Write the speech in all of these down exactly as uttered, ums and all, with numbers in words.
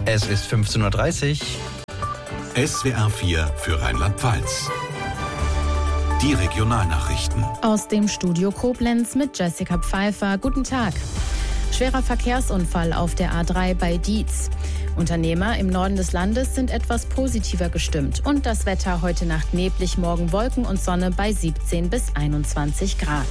Es ist fünfzehn Uhr dreißig. S W R vier für Rheinland-Pfalz. Die Regionalnachrichten. Aus dem Studio Koblenz mit Jessica Pfeiffer. Guten Tag. Schwerer Verkehrsunfall auf der A drei bei Dietz. Unternehmer im Norden des Landes sind etwas positiver gestimmt. Und das Wetter heute Nacht neblig, morgen Wolken und Sonne bei siebzehn bis einundzwanzig Grad.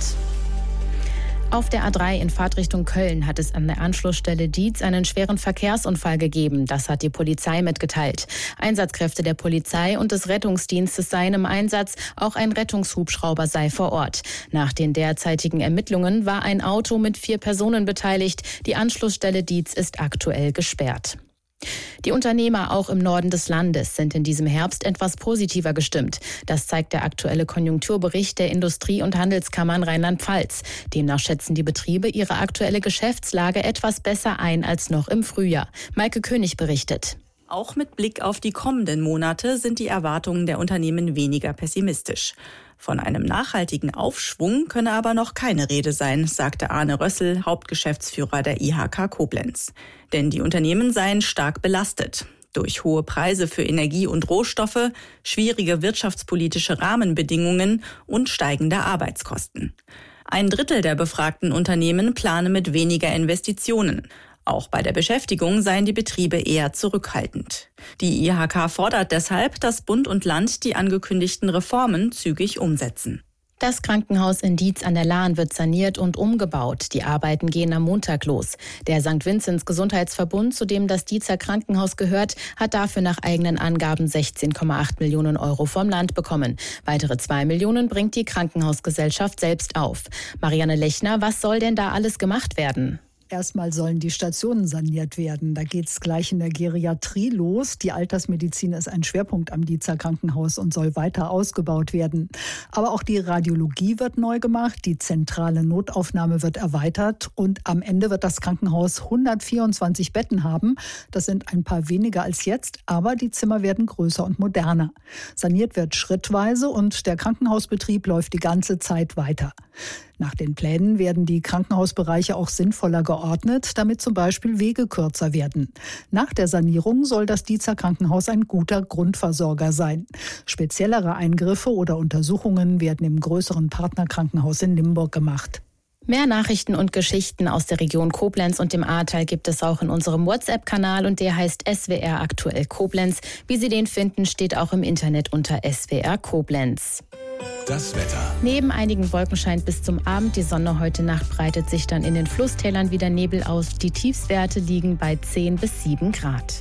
Auf der A drei in Fahrtrichtung Köln hat es an der Anschlussstelle Dietz einen schweren Verkehrsunfall gegeben. Das hat die Polizei mitgeteilt. Einsatzkräfte der Polizei und des Rettungsdienstes seien im Einsatz. Auch ein Rettungshubschrauber sei vor Ort. Nach den derzeitigen Ermittlungen war ein Auto mit vier Personen beteiligt. Die Anschlussstelle Dietz ist aktuell gesperrt. Die Unternehmer auch im Norden des Landes sind in diesem Herbst etwas positiver gestimmt. Das zeigt der aktuelle Konjunkturbericht der Industrie- und Handelskammern Rheinland-Pfalz. Demnach schätzen die Betriebe ihre aktuelle Geschäftslage etwas besser ein als noch im Frühjahr. Maike König berichtet. Auch mit Blick auf die kommenden Monate sind die Erwartungen der Unternehmen weniger pessimistisch. Von einem nachhaltigen Aufschwung könne aber noch keine Rede sein, sagte Arne Rössel, Hauptgeschäftsführer der I H K Koblenz. Denn die Unternehmen seien stark belastet. Durch hohe Preise für Energie und Rohstoffe, schwierige wirtschaftspolitische Rahmenbedingungen und steigende Arbeitskosten. Ein Drittel der befragten Unternehmen plane mit weniger Investitionen. Auch bei der Beschäftigung seien die Betriebe eher zurückhaltend. Die I H K fordert deshalb, dass Bund und Land die angekündigten Reformen zügig umsetzen. Das Krankenhaus in Dietz an der Lahn wird saniert und umgebaut. Die Arbeiten gehen am Montag los. Der Sankt Vinzenz Gesundheitsverbund, zu dem das Dietzer Krankenhaus gehört, hat dafür nach eigenen Angaben sechzehn Komma acht Millionen Euro vom Land bekommen. Weitere zwei Millionen bringt die Krankenhausgesellschaft selbst auf. Marianne Lechner, was soll denn da alles gemacht werden? Erstmal sollen die Stationen saniert werden. Da geht es gleich in der Geriatrie los. Die Altersmedizin ist ein Schwerpunkt am Dietzer Krankenhaus und soll weiter ausgebaut werden. Aber auch die Radiologie wird neu gemacht, die zentrale Notaufnahme wird erweitert und am Ende wird das Krankenhaus hundertvierundzwanzig Betten haben. Das sind ein paar weniger als jetzt, aber die Zimmer werden größer und moderner. Saniert wird schrittweise und der Krankenhausbetrieb läuft die ganze Zeit weiter. Nach den Plänen werden die Krankenhausbereiche auch sinnvoller geordnet, damit zum Beispiel Wege kürzer werden. Nach der Sanierung soll das Dietzer Krankenhaus ein guter Grundversorger sein. Speziellere Eingriffe oder Untersuchungen werden im größeren Partnerkrankenhaus in Limburg gemacht. Mehr Nachrichten und Geschichten aus der Region Koblenz und dem Ahrtal gibt es auch in unserem WhatsApp-Kanal und der heißt S W R aktuell Koblenz. Wie Sie den finden, steht auch im Internet unter S W R Koblenz. Das Wetter. Neben einigen Wolken scheint bis zum Abend die Sonne. Heute Nacht breitet sich dann in den Flusstälern wieder Nebel aus. Die Tiefstwerte liegen bei zehn bis sieben Grad.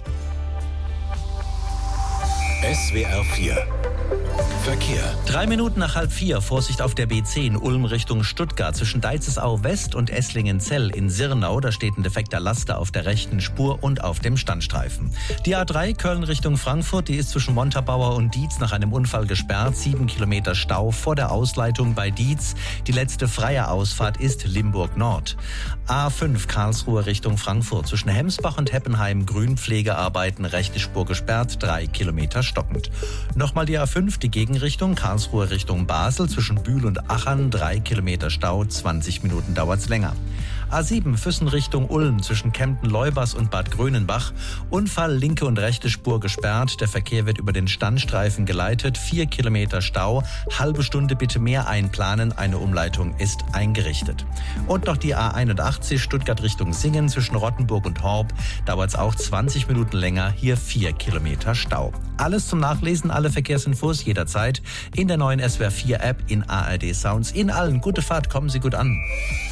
S W R vier. Verkehr. Drei Minuten nach halb vier. Vorsicht auf der B zehn Ulm Richtung Stuttgart zwischen Deitzesau West und Esslingen-Zell in Sirnau. Da steht ein defekter Laster auf der rechten Spur und auf dem Standstreifen. Die A drei Köln Richtung Frankfurt, die ist zwischen Montabaur und Dietz nach einem Unfall gesperrt. Sieben Kilometer Stau vor der Ausleitung bei Dietz. Die letzte freie Ausfahrt ist Limburg Nord. A fünf Karlsruhe Richtung Frankfurt zwischen Hemsbach und Heppenheim Grünpflegearbeiten. Rechte Spur gesperrt, drei Kilometer stockend. Nochmal die A fünf, die Gegenrichtung Karlsruhe Richtung Basel zwischen Bühl und Achern, drei Kilometer Stau, zwanzig Minuten dauert's länger. A sieben Füssen Richtung Ulm zwischen Kempten-Leubers und Bad Grönenbach. Unfall, linke und rechte Spur gesperrt. Der Verkehr wird über den Standstreifen geleitet. Vier Kilometer Stau. Halbe Stunde bitte mehr einplanen. Eine Umleitung ist eingerichtet. Und noch die A einundachtzig Stuttgart Richtung Singen zwischen Rottenburg und Horb. Dauert's auch zwanzig Minuten länger. Hier vier Kilometer Stau. Alles zum Nachlesen, alle Verkehrsinfos jederzeit in der neuen S W R vier App, in A R D Sounds. Ihnen allen gute Fahrt, kommen Sie gut an.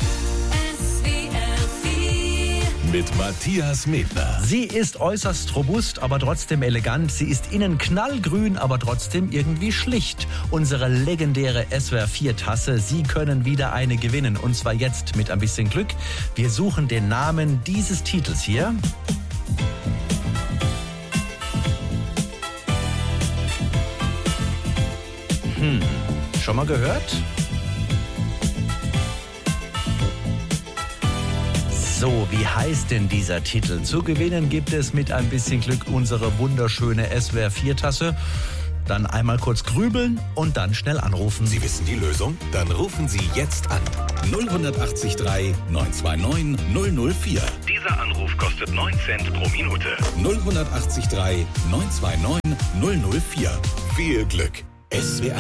Mit Matthias Medler. Sie ist äußerst robust, aber trotzdem elegant. Sie ist innen knallgrün, aber trotzdem irgendwie schlicht. Unsere legendäre S W R vier Tasse. Sie können wieder eine gewinnen. Und zwar jetzt mit ein bisschen Glück. Wir suchen den Namen dieses Titels hier. Hm, schon mal gehört? So, wie heißt denn dieser Titel? Zu gewinnen gibt es mit ein bisschen Glück unsere wunderschöne S W R vier Tasse. Dann einmal kurz grübeln und dann schnell anrufen. Sie wissen die Lösung? Dann rufen Sie jetzt an. null acht drei neun zwei neun null null vier. Dieser Anruf kostet neun Cent pro Minute. null acht drei neun zwei neun null null vier. Viel Glück. S W R